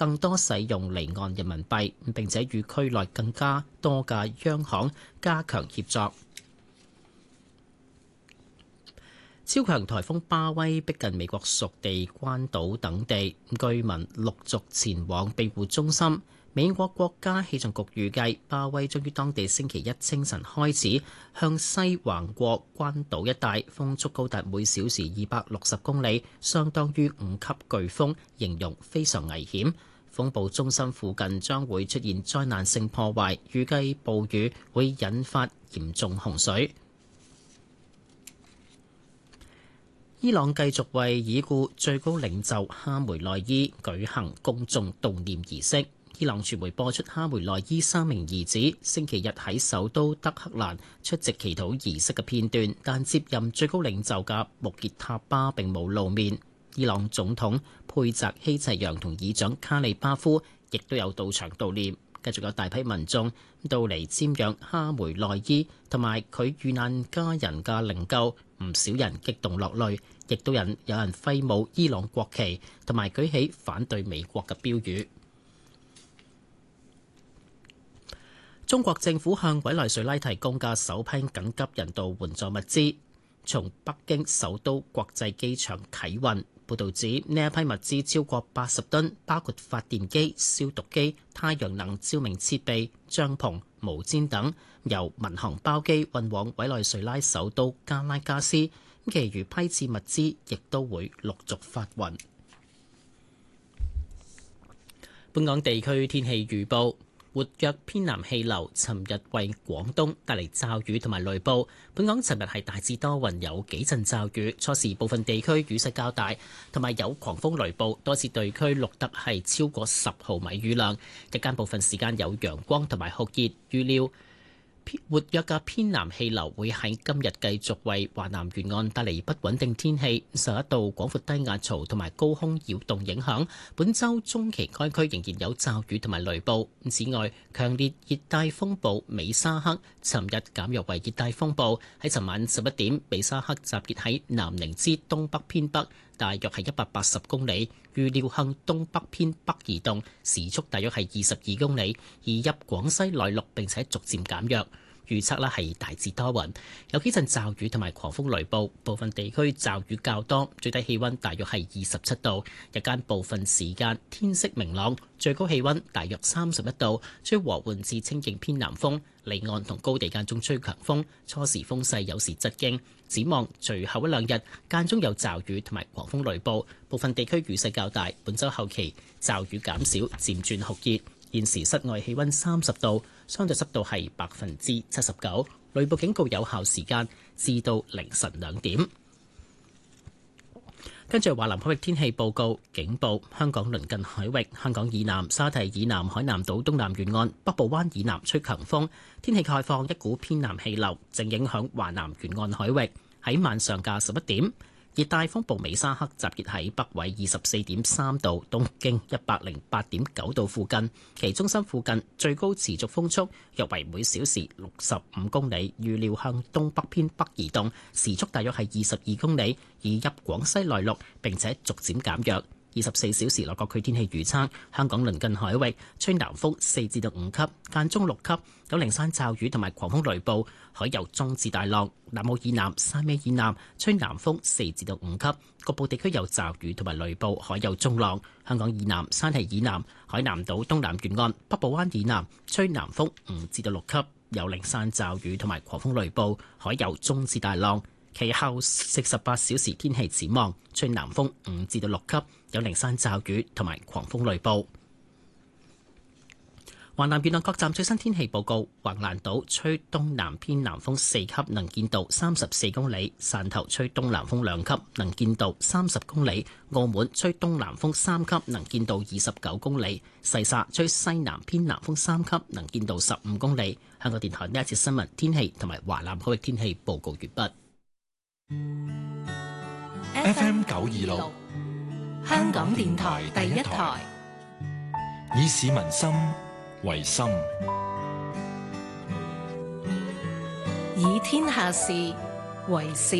更多使用離岸人民幣，並且與區內更加多嘅央行加強協作。超強颱風巴威逼近美國屬地關島等地，居民陸續前往庇護中心。美國國家氣象局預計，巴威將於當地星期一清晨開始向西橫過關島一帶，風速高達每小時260公里，相當於5級颶風，形容非常危險。風暴中心附近將會出現災難性破壞，預計暴雨會引發嚴重洪水。伊朗繼續為已故最高領袖哈梅內伊舉行公眾悼念儀式。伊朗傳媒播出哈梅內伊3名兒子星期日喺首都德黑蘭出席祈禱儀式嘅片段，但接任最高領袖嘅穆傑塔巴並冇露面。伊朗總統佩澤希齊揚同議長卡利巴夫亦都有到場悼念。繼續有大批民眾到嚟瞻仰哈梅內伊同埋佢遇難家人嘅靈柩，唔少人激動落淚，亦都有人揮舞伊朗國旗同埋舉起反對美國嘅標語。中國政府向委內瑞拉提供嘅首批緊急人道援助物資，從北京首都國際機場啟運。報道指呢一批物資超過80噸，包括發電機、消毒機、太陽能照明設備、帳篷、毛氈等，由民航包機運往委內瑞拉首都加拉加斯。其餘批次物資亦都會陸續發運。本港地區天氣預報。活躍偏南氣流尋日為廣東帶嚟驟雨同埋雷暴。本港尋日係大致多雲，有幾陣驟雨，初時部分地區雨勢較大，同埋有狂風雷暴，多次地區錄得係超過10毫米雨量。日間部分時間有陽光同埋酷熱，預料活躍嘅偏南氣流會喺今日繼續為華南沿岸帶嚟不穩定天氣，受一道廣闊低壓槽同埋高空擾動影響。本週中期該區仍然有驟雨同埋雷暴。此外，強烈熱帶風暴美沙克尋日減弱為熱帶風暴，喺尋晚11點，美沙克集結喺南寧之東北偏北，大約係180公里，預料向東北偏北移動，時速大約係22公里，移入廣西內陸並且逐漸減弱。預測咧係大致多雲，有幾陣驟雨同埋狂風雷暴，部分地區驟雨較多，最低氣溫大約係27度。日間部分時間天色明朗，最高氣溫大約31度，吹和緩至清勁偏南風，離岸同高地間中吹強風，初時風勢有時疾勁。展望隨後一兩日間中有驟雨同埋狂風雷暴，部分地區雨勢較大。本週後期驟雨減少，漸轉酷熱。現時室外氣溫30度，相對濕度係79%，雷暴警告有效時間至到凌晨2點。跟住華南海域天氣報告，警報：香港鄰近海域、香港以南、沙堤以南海南島東南沿岸、北部灣以南吹強風，天氣概況，一股偏南氣流正影響華南沿岸海域。喺晚上嘅11點，熱帶風暴美沙克集結喺北緯24.3度、東經108.9度附近，其中心附近最高持續風速約為每小時65公里，預料向東北偏北移動，時速大約係22公里，移入廣西內陸並且逐漸減弱。24小時內各區天氣預測：香港鄰近海域吹南風4至5級，間中6級，有零散驟雨同埋狂風雷暴，海有中至大浪。南澳以南、汕尾以南吹南風4至5級，局部地區有驟雨同埋雷暴，海有中浪。香港以南、山系以南、海南島東南沿岸、北部灣以南吹南風5至6級，有零散驟雨同埋狂風雷暴，海有中至大浪。其後48小時天氣展望，吹南風5至6級，有零散驟雨同埋狂風雷暴。華南沿岸各站最新天氣報告：橫瀾島吹東南偏南風4級，能見度34公里；汕頭吹東南風2級，能見度30公里；澳門吹東南風3級，能見度29公里；西沙吹西南偏南風3級，能見度15公里。香港電台呢一節新聞天氣同埋華南海域天氣報告完畢。 FM 926，香港電台第一台，以市民心為心， 以天下事為事。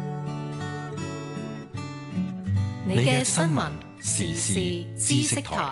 你嘅新聞時事知識台。